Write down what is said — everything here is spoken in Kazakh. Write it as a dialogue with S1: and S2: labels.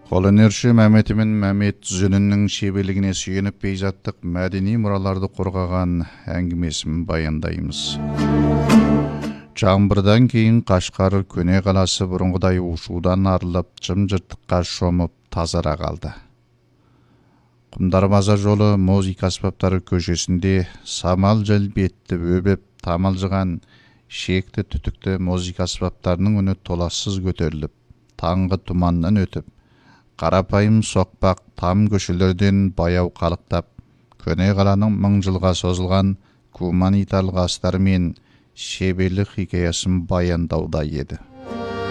S1: Қолөнерші Мәметімен Мәмет Зүнінің шеберлігіне сүйеніп пейзаттық мәдени мұраларды қорғаған әңгімесін баяндаймыз. Жаңбырдан кейін Қашқар көне қаласы бұрынғыдай ушудан арылып, жым-жыртыққа шомып тазара қалды. Құмдарбаза жолы музыка аспаптары көшесінде самал жел бетті өбеп тамылжыған шекті түтікті музыка аспаптарының үні толассыз көтеріліп, таңғы тұманнан өтіп, қарапайым соқпақ там көшелерден баяу қалықтап, көне қаланың мың жылға созылған гуманитарлық астары мен шеберлік хикаясын баяндауда еді.